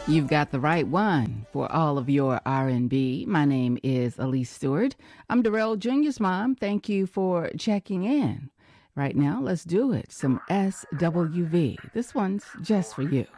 You've got the right one for all of your R&B. My name is Elise Stewart. I'm Darrell Jr.'s mom. Thank you for checking in. Right now, let's do it. Some SWV. This one's just for you.